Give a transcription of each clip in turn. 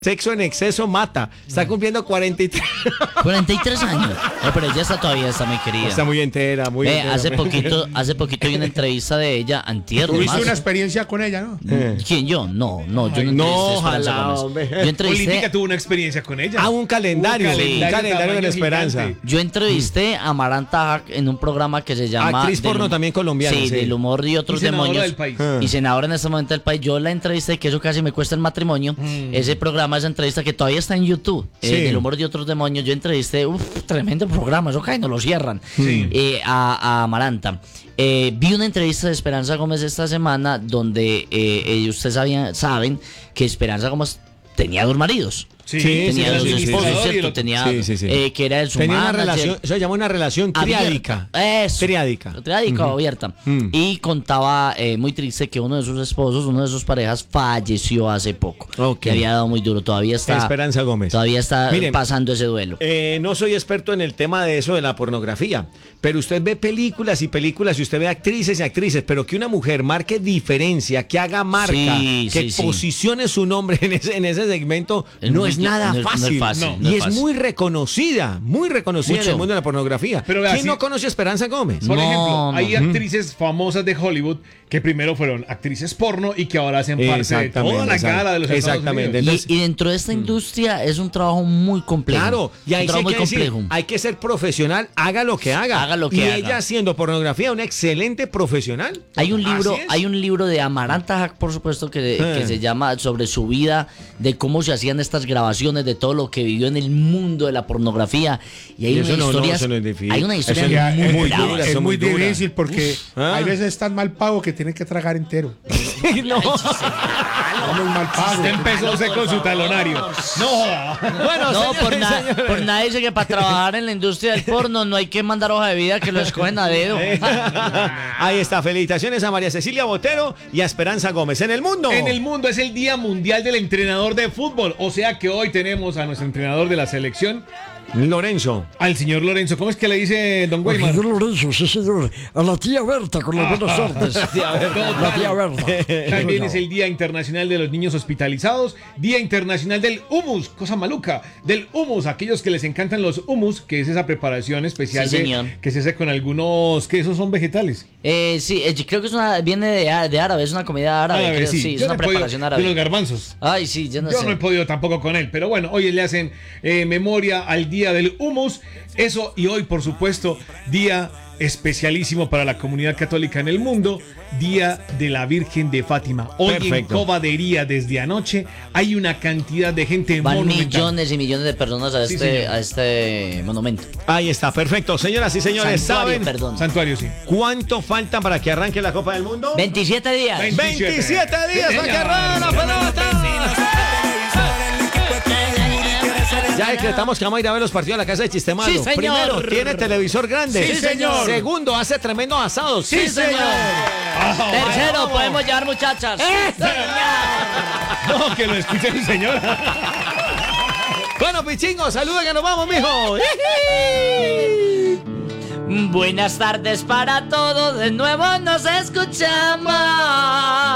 Sexo en exceso mata. Está cumpliendo 43. 43 años. No, pero ella todavía está muy querida. Está muy entera, muy entera. Hace poquito vi una entrevista de ella antier. Tuviste una experiencia con ella, ¿no? ¿Quién, yo? No, yo no entrevisté no, a Esperanza ojalá, Gómez. hombre. Yo entrevisté, Olímpica tuvo una experiencia con ella. un calendario. Un Un calendario de la esperanza. gigante. yo entrevisté a Maranta Hack en un programa que se llama Actriz porno también colombiana. Sí, del humor y otros Y senadora demonios. del país. Y senadora en este momento del país. Yo la entrevisté, que eso casi me cuesta el matrimonio. Ese programa, esa entrevista que todavía está en YouTube, Sí. del humor y otros demonios. Yo entrevisté, tremendo programa, eso cae, no lo cierran. Sí. A Amaranta. Vi una entrevista de Esperanza Gómez esta semana donde ustedes saben que Esperanza Gómez tenía 2 maridos. Sí, Tenía el 2 esposos, administrador y el ¿cierto? otro. Tenía, Sí. que era el su Tenía una manager. relación, se llama una relación triádica. Eso. Triádica. Triádica o abierta. Y contaba muy triste que uno de sus esposos, una de sus parejas, falleció hace poco. Ok. Que había dado muy duro. Todavía está. Esperanza Gómez. Todavía está Miren, pasando ese duelo. No soy experto en el tema de eso de la pornografía, pero usted ve películas y películas y usted ve actrices y actrices, pero que una mujer marque diferencia, que haga marca, Sí, que sí. posicione su nombre en ese segmento, Es no muy es nada no es fácil. fácil, No. no Y es es fácil. muy reconocida en Mucho. el mundo de la pornografía. Pero vea, ¿Quién sí- no conoce a Esperanza Gómez? Por No, ejemplo, no. hay actrices famosas de Hollywood que primero fueron actrices porno y que ahora hacen parte de Exactamente, toda la exacto. cara de los Estados Exactamente. Unidos. Entonces- Y dentro de esta industria es un trabajo muy complejo. Claro, y ahí un sí hay trabajo que muy decir, complejo. hay que ser profesional, haga lo que haga. Haga lo que y haga. ella haciendo pornografía, una excelente profesional. Hay un libro, Así es. hay un libro de Amaranta Hack, por supuesto, que se llama sobre su vida, de cómo se hacían estas grabaciones, de todo lo que vivió en el mundo de la pornografía. Y hay Y una eso no, historia, eso no es difícil. hay una Eso historia es muy muy brava. dura, Es son muy muy duras. difícil porque Ah. hay veces es tan mal pago que tienen que tragar entero. No. Muy mal pago. Usted empezó usted con su talonario. No joda. Bueno, No, señores, por nada dice que para trabajar en la industria del porno no hay que mandar hoja de vida, que lo escogen a dedo. Ahí está, felicitaciones a María Cecilia Botero y a Esperanza Gómez. En el mundo. En el mundo es el Día Mundial del Entrenador de Fútbol. O sea que hoy tenemos a nuestro entrenador de la selección, Lorenzo. al señor Lorenzo. ¿Cómo es que le dice Don Weimar? Señor Lorenzo, sí señor. A la tía Berta con las buenas tardes. La tía Berta. También es el Día Internacional de los Niños Hospitalizados, Día Internacional del Hummus, cosa maluca, del hummus, aquellos que les encantan los hummus, que es esa preparación especial Sí, señor. que se hace con algunos, que esos son vegetales. Sí, creo que viene de árabe, es una comida árabe. Árabe, creo, sí. sí, es Yo una no he podido- preparación de los árabe. garbanzos. Ay, sí, yo no Yo sé. no he podido tampoco con él, pero bueno, hoy le hacen memoria al Día del Hummus, eso, y hoy, por supuesto, día especialísimo para la comunidad católica en el mundo, Día de la Virgen de Fátima. Hoy en Perfecto. Covadería desde anoche hay una cantidad de gente Van monumental. millones y millones de personas Sí, señor. a este monumento. Ahí está, perfecto. Señoras y señores, Santuario, ¿saben perdón. Santuario, sí. cuánto falta para que arranque la Copa del Mundo? 27 días. 27 días para que arranque la pelota. Ya decretamos que vamos a ir a ver los partidos a la casa de Chistemalo. Sí, señor. Primero, tiene televisor grande. Sí, señor. Segundo, hace tremendos asados. Sí, señor. Tercero, vamos. podemos llevar muchachas. No, que lo escuche mi señora. Bueno, pichingo, saluda que nos vamos, mijo. Buenas tardes para todos, de nuevo nos escuchamos.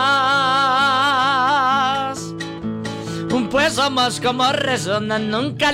Pues somos como resonan, nunca